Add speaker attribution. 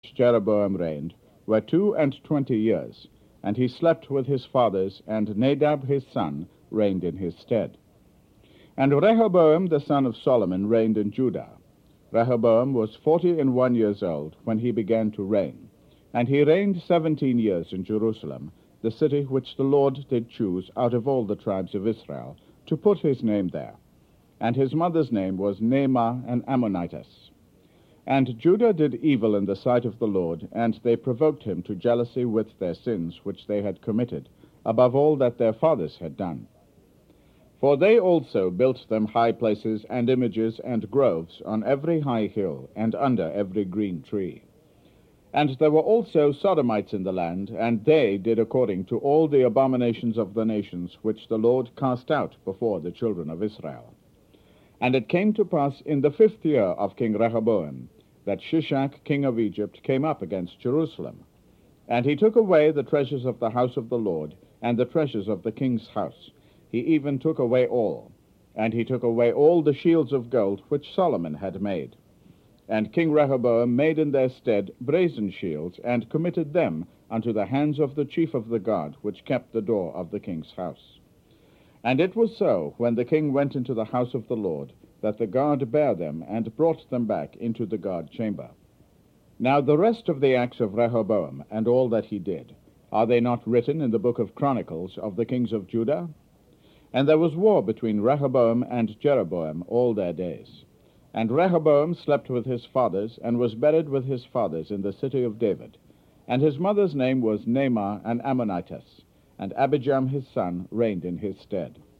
Speaker 1: Jeroboam reigned were 22 years, and he slept with his fathers, and Nadab his son reigned in his stead. And Rehoboam the son of Solomon reigned in Judah. Rehoboam was 41 years old when he began to reign, and he reigned 17 years in Jerusalem, the city which the Lord did choose out of all the tribes of Israel, to put his name there. And his mother's name was Naamah an Ammonitess. And Judah did evil in the sight of the Lord, and they provoked him to jealousy with their sins which they had committed, above all that their fathers had done. For they also built them high places and images and groves on every high hill, and under every green tree. And there were also Sodomites in the land, and they did according to all the abominations of the nations which the Lord cast out before the children of Israel. And it came to pass in the 5th year of King Rehoboam, that Shishak king of Egypt came up against Jerusalem. And he took away the treasures of the house of the Lord, and the treasures of the king's house. He even took away all. And he took away all the shields of gold which Solomon had made. And King Rehoboam made in their stead brazen shields, and committed them unto the hands of the chief of the guard, which kept the door of the king's house. And it was so, when the king went into the house of the Lord, that the guard bare them, and brought them back into the guard chamber. Now the rest of the acts of Rehoboam, and all that he did, are they not written in the book of Chronicles of the kings of Judah? And there was war between Rehoboam and Jeroboam all their days. And Rehoboam slept with his fathers, and was buried with his fathers in the city of David. And his mother's name was Naamah an Ammonitess, and Abijam his son reigned in his stead.